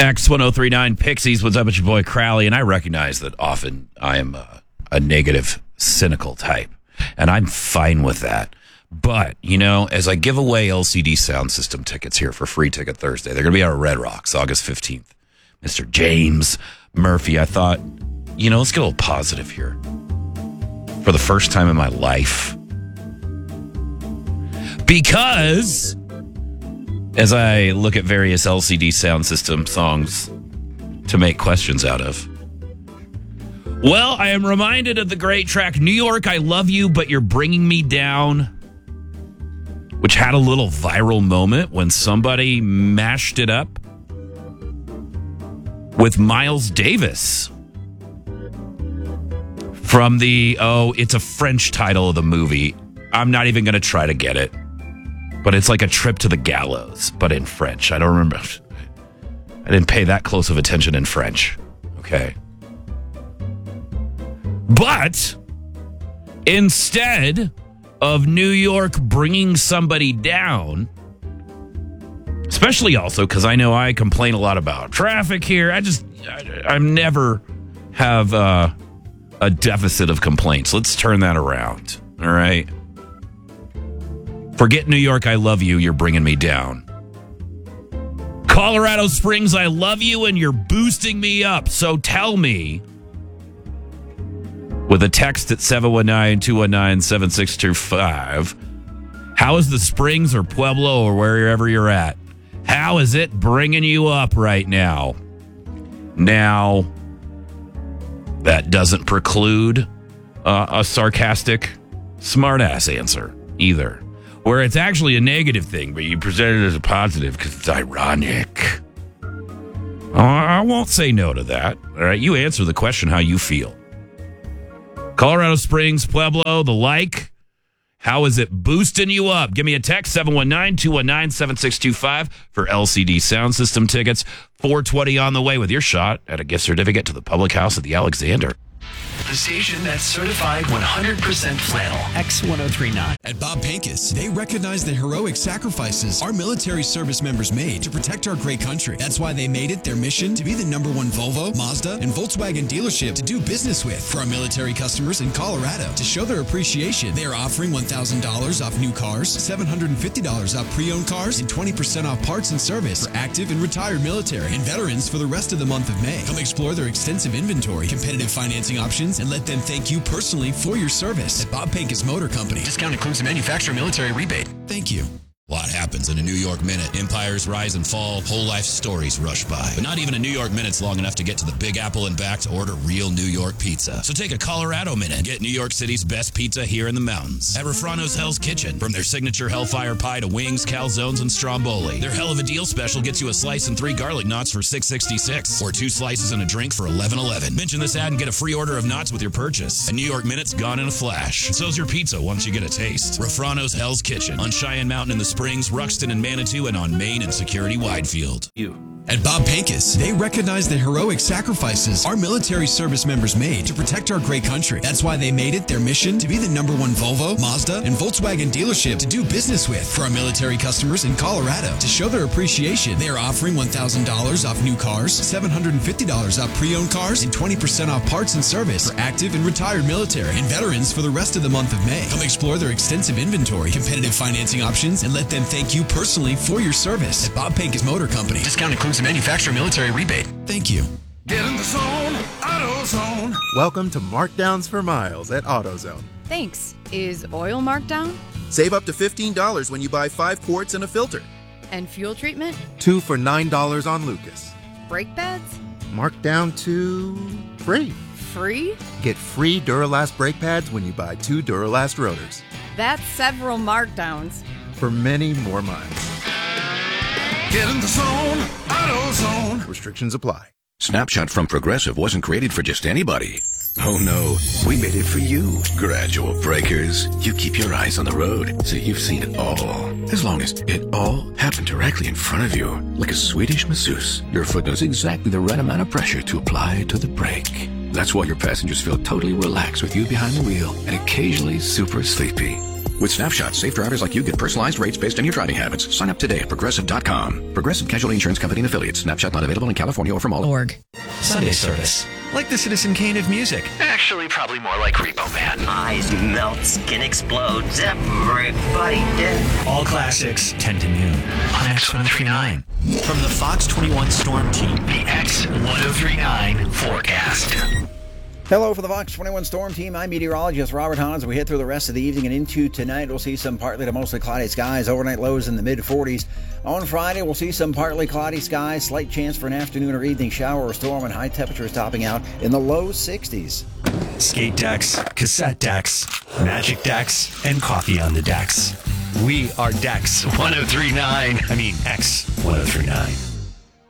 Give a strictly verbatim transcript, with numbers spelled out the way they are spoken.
X ten thirty-nine Pixies, what's up with your boy Crowley? And I recognize that often I am a, a negative, cynical type, and I'm fine with that. But, you know, as I give away L C D Sound System tickets here for Free Ticket Thursday, they're going to be out at Red Rocks, August fifteenth. Mister James Murphy, I thought, you know, let's get a little positive here. For the first time in my life. Because as I look at various L C D Sound System songs to make questions out of, well, I am reminded of the great track New York, I Love You, But You're Bringing Me Down, which had a little viral moment when somebody mashed it up with Miles Davis from the, oh, it's a French title of the movie. I'm not even going to try to get it. But it's like A Trip to the Gallows, but in French. I don't remember. I didn't pay that close of attention in French. Okay. But instead of New York bringing somebody down, especially also because I know I complain a lot about traffic here. I just, I, I never have uh, a deficit of complaints. Let's turn that around. All right. Forget New York, I love you, you're bringing me down. Colorado Springs, I love you, and you're boosting me up. So tell me, with a text at seven one nine, two one nine, seven six two five, how is the Springs or Pueblo or wherever you're at? How is it bringing you up right now? Now, that doesn't preclude uh, a sarcastic, smartass answer either. Where it's actually a negative thing, but you present it as a positive because it's ironic. Uh, I won't say no to that. All right, you answer the question how you feel. Colorado Springs, Pueblo, the like. How is it boosting you up? Give me a text, seven one nine, two one nine, seven six two five for L C D Sound System tickets. four twenty on the way with your shot at a gift certificate to the Public House at the Alexander. The station that's certified one hundred percent flannel. X ten thirty-nine. At Bob Pincus, they recognize the heroic sacrifices our military service members made to protect our great country. That's why they made it their mission to be the number one Volvo, Mazda, and Volkswagen dealership to do business with. For our military customers in Colorado, to show their appreciation, they are offering one thousand dollars off new cars, seven hundred fifty dollars off pre-owned cars, and twenty percent off parts and service for active and retired military and veterans for the rest of the month of May. Come explore their extensive inventory, competitive financing options, and let them thank you personally for your service at Bob Pincus Motor Company. Discount includes a manufacturer military rebate. Thank you. A lot happens in a New York minute. Empires rise and fall, whole life stories rush by. But not even a New York minute's long enough to get to the Big Apple and back to order real New York pizza. So take a Colorado minute and get New York City's best pizza here in the mountains. At Refrano's Hell's Kitchen. From their signature Hellfire Pie to wings, calzones, and stromboli. Their Hell of a Deal special gets you a slice and three garlic knots for six sixty-six, or two slices and a drink for eleven eleven. Mention this ad and get a free order of knots with your purchase. A New York minute's gone in a flash. And so's your pizza once you get a taste. Refrano's Hell's Kitchen on Cheyenne Mountain in the Springs, Ruxton and Manitou, and on Main and Security Widefield. You. At Bob Pincus, they recognize the heroic sacrifices our military service members made to protect our great country. That's why they made it their mission to be the number one Volvo, Mazda, and Volkswagen dealership to do business with. For our military customers in Colorado, to show their appreciation, they are offering one thousand dollars off new cars, seven hundred fifty dollars off pre-owned cars, and twenty percent off parts and service for active and retired military and veterans for the rest of the month of May. Come explore their extensive inventory, competitive financing options, and let them thank you personally for your service at Bob Pincus Motor Company. Discount includes a manufacturer military rebate. Thank you. Get in the zone, AutoZone. Welcome to Markdowns for Miles at AutoZone. Thanks. Is oil marked down? Save up to fifteen dollars when you buy five quarts and a filter. And fuel treatment? Two for nine dollars on Lucas. Brake pads? Marked down to free. Free? Get free Duralast brake pads when you buy two Duralast rotors. That's several markdowns. For many more miles. Get in the zone, AutoZone. Restrictions apply. Snapshot from Progressive wasn't created for just anybody. Oh no, we made it for you. Gradual breakers. You keep your eyes on the road, so you've seen it all. As long as it all happened directly in front of you, like a Swedish masseuse, your foot knows exactly the right amount of pressure to apply to the brake. That's why your passengers feel totally relaxed with you behind the wheel and occasionally super sleepy. With Snapshot, safe drivers like you get personalized rates based on your driving habits. Sign up today at Progressive dot com. Progressive Casualty Insurance Company and Affiliates. Snapshot not available in California or from all. Org. Sunday service. Like the Citizen Kane of music. Actually, probably more like Repo Man. Eyes melt, skin explodes, everybody dead. All classics, ten to noon on X one thirty-nine. From the Fox twenty-one Storm Team, The X one oh three nine forecast. Hello for the Fox twenty-one Storm Team. I'm meteorologist Robert Hans. We head through the rest of the evening and into tonight. We'll see some partly to mostly cloudy skies. Overnight lows in the mid forties. On Friday, we'll see some partly cloudy skies. Slight chance for an afternoon or evening shower or storm, and high temperatures topping out in the low sixties. Skate decks, cassette decks, magic decks, and coffee on the decks. We are Dex one oh three nine. I mean, X one oh three nine.